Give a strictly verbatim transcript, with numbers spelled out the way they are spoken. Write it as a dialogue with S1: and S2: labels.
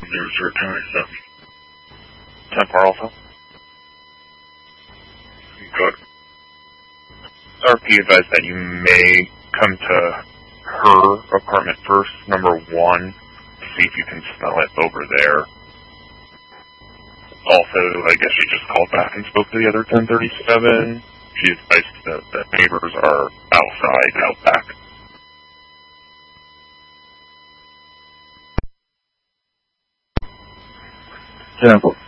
S1: There's her twenty-seven.
S2: ten four also.
S1: Good.
S2: R P advised that you may come to her apartment first, number one, to see if you can smell it over there. Also, I guess she just called back and spoke to the other ten thirty-seven. She advised that the neighbors are outside, out back.
S3: ten four.